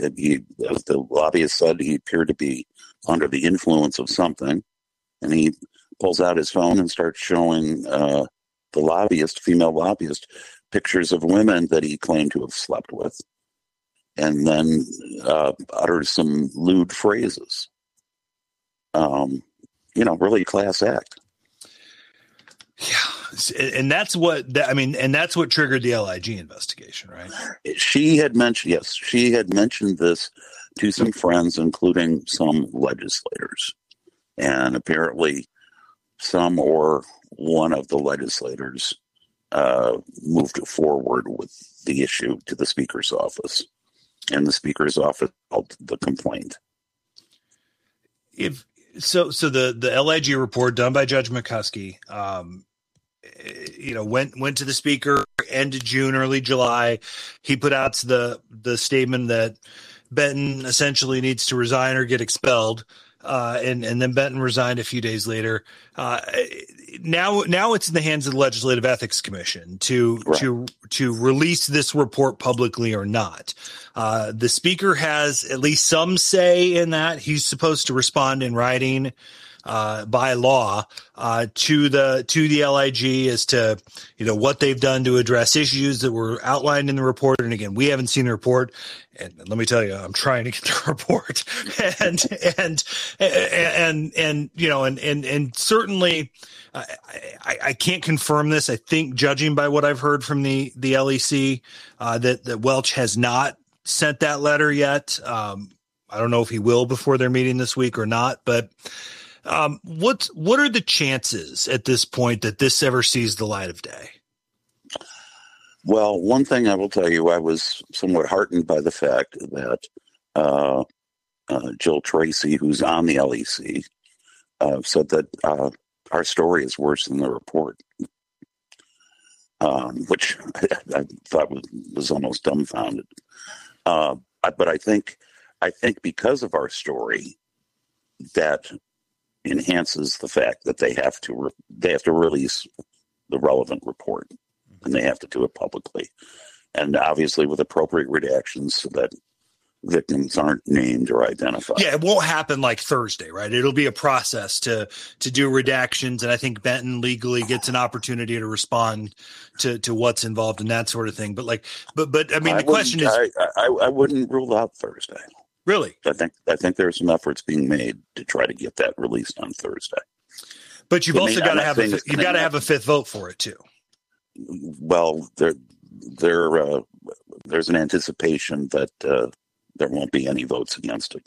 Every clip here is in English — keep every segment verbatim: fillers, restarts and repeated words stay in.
that he, as the lobbyist said, he appeared to be under the influence of something, and he pulls out his phone and starts showing uh, the lobbyist, female lobbyist, pictures of women that he claimed to have slept with, and then uh, utters some lewd phrases. Um, you know, really class act. Yeah, and that's what I mean, and that's what triggered the L I G investigation, right? She had mentioned, yes, she had mentioned this to some friends, including some legislators, and apparently some or one of the legislators uh, moved forward with the issue to the Speaker's office, and the Speaker's office held the complaint. If so, so the the L I G report done by Judge McCuskey, um, you know, went went to the Speaker end of June, early July. He put out the the statement that Benton essentially needs to resign or get expelled. Uh, and, and then Benton resigned a few days later. Uh, now, now it's in the hands of the Legislative Ethics Commission to, right. to, to release this report publicly or not. Uh, the Speaker has at least some say in that. He's supposed to respond in writing, uh, by law, uh, to the, to the L I G as to, you know, what they've done to address issues that were outlined in the report. And again, we haven't seen the report. And let me tell you, I'm trying to get the report, and, and, and, and, you know, and, and, and certainly, uh, I, I can't confirm this. I think, judging by what I've heard from the, the L E C, uh, that, that Welch has not sent that letter yet. Um, I don't know if he will before their meeting this week or not, but, um, what, what are the chances at this point that this ever sees the light of day? Well, one thing I will tell you, I was somewhat heartened by the fact that uh, uh, Jill Tracy, who's on the L E C, uh, said that uh, our story is worse than the report, um, which I, I thought was, was almost dumbfounded. Uh, but I think, I think because of our story, that enhances the fact that they have to re- they have to release the relevant report. And they have to do it publicly, and obviously with appropriate redactions so that victims aren't named or identified. Yeah, it won't happen like Thursday, right? It'll be a process to to do redactions, and I think Benton legally gets an opportunity to respond to to what's involved in that sort of thing. But like, but but I mean, I the question is, I, I, I wouldn't rule out Thursday. Really? I think I think there are some efforts being made to try to get that released on Thursday. But you've it also got to have a, you've got to have a fifth vote for it too. Well, there, there, uh, there's an anticipation that uh, there won't be any votes against it.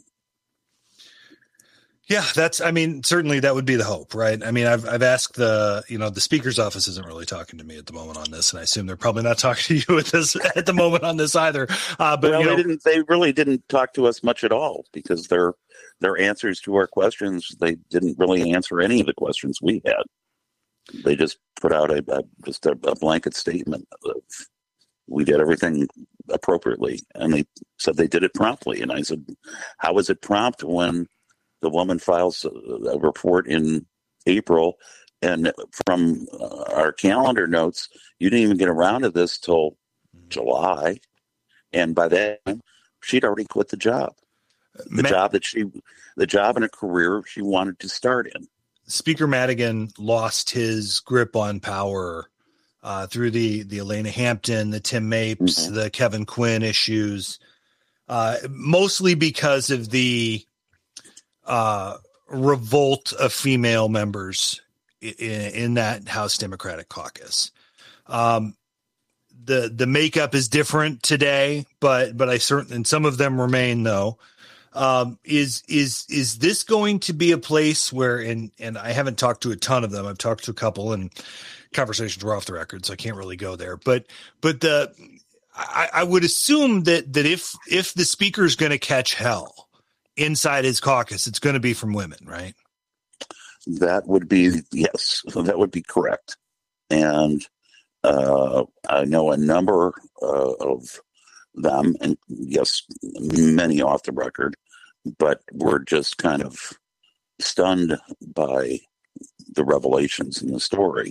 Yeah, that's. I mean, certainly that would be the hope, right? I mean, I've I've asked the you know the Speaker's office isn't really talking to me at the moment on this, and I assume they're probably not talking to you at this at the moment on this either. Uh, but well, you know, they didn't. They really didn't talk to us much at all because their their answers to our questions, they didn't really answer any of the questions we had. They just put out a, a just a, a blanket statement of we did everything appropriately, and they said they did it promptly. And I said, "How is it prompt when the woman files a, a report in April, and from uh, our calendar notes, you didn't even get around to this till July, and by that time, she'd already quit the job, the Ma- job that she, the job in a career she wanted to start in." Speaker Madigan lost his grip on power uh, through the, the Elena Hampton, the Tim Mapes, mm-hmm. the Kevin Quinn issues, uh, mostly because of the uh, revolt of female members in, in that House Democratic caucus. Um, the the makeup is different today, but but I certainly, and some of them remain though. Um, is, is, is this going to be a place where, and, and I haven't talked to a ton of them. I've talked to a couple and conversations were off the record, so I can't really go there, but, but the, I, I would assume that, that if, if the Speaker is going to catch hell inside his caucus, it's going to be from women, right? That would be, yes, that would be correct. And, uh, I know a number uh, of them, and yes, many off the record, but we're just kind of stunned by the revelations in the story.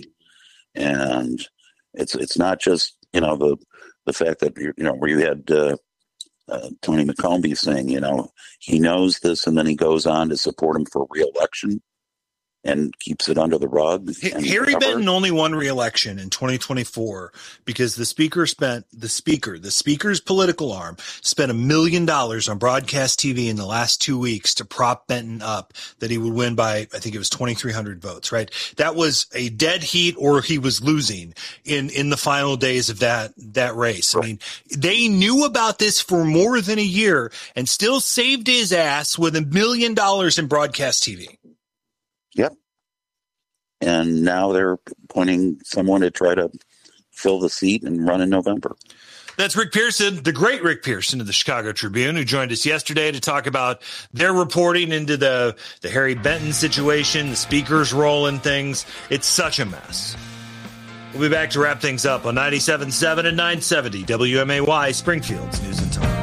And it's it's not just, you know, the the fact that, you know, where you had uh, uh, Tony McCombie saying, you know, he knows this, and then he goes on to support him for re-election and keeps it under the rug. Harry whatever. Benton only won re-election in twenty twenty-four because the speaker spent the speaker, the speaker's political arm spent a million dollars on broadcast T V in the last two weeks to prop Benton up that he would win by, I think it was twenty-three hundred votes, right? That was a dead heat, or he was losing in, in the final days of that, that race. Right. I mean, they knew about this for more than a year and still saved his ass with a million dollars in broadcast T V. Yep. And now they're appointing someone to try to fill the seat and run in November. That's Rick Pearson, the great Rick Pearson of the Chicago Tribune, who joined us yesterday to talk about their reporting into the, the Harry Benton situation, the speaker's role in things. It's such a mess. We'll be back to wrap things up on ninety-seven point seven and nine seventy W M A Y, Springfield's News and Talk.